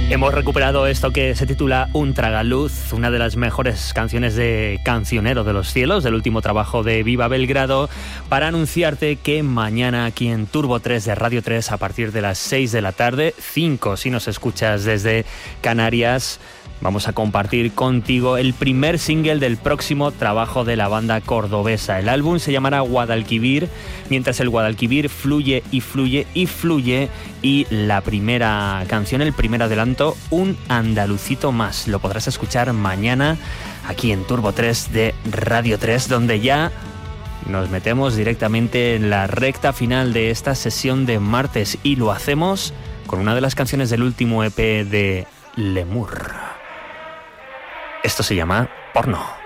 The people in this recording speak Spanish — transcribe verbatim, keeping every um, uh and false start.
Hemos recuperado esto que se titula Un tragaluz, una de las mejores canciones de Cancionero de los Cielos, del último trabajo de Viva Belgrado, para anunciarte que mañana aquí en Turbo tres de Radio tres, a partir de las seis de la tarde, cinco si nos escuchas desde Canarias, vamos a compartir contigo el primer single del próximo trabajo de la banda cordobesa. El álbum se llamará Guadalquivir, mientras el Guadalquivir fluye y fluye y fluye, y la primera canción, el primer adelanto, Un andalucito más. Lo podrás escuchar mañana aquí en Turbo tres de Radio tres, donde ya nos metemos directamente en la recta final de esta sesión de martes, y lo hacemos con una de las canciones del último E P de Lemur. Esto se llama Porno.